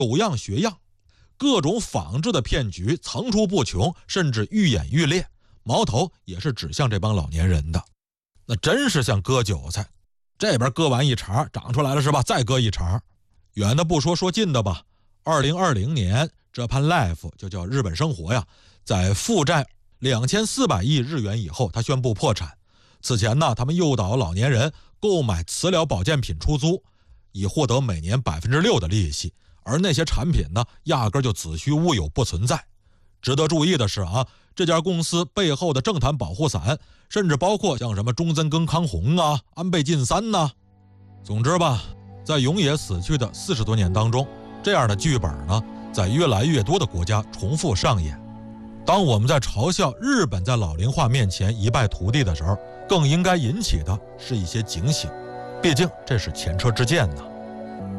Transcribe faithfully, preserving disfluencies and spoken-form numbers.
有样学样，各种仿制的骗局层出不穷，甚至愈演愈烈，矛头也是指向这帮老年人的。那真是像割韭菜，这边割完一茬长出来了是吧，再割一茬。远的不说，说近的吧，二零二零年 Japan Life 就叫日本生活呀，在负债两千四百亿日元以后，他宣布破产。此前呢，他们诱导老年人购买磁疗保健品出租，以获得每年百分之六的利息，而那些产品呢，压根就子虚乌有，不存在。值得注意的是啊，这家公司背后的政坛保护伞，甚至包括像什么中森根康弘啊、安倍晋三呐。总之吧，在永野死去的四十多年当中，这样的剧本呢，在越来越多的国家重复上演。当我们在嘲笑日本在老龄化面前一败涂地的时候，更应该引起的是一些警醒，毕竟这是前车之鉴呢。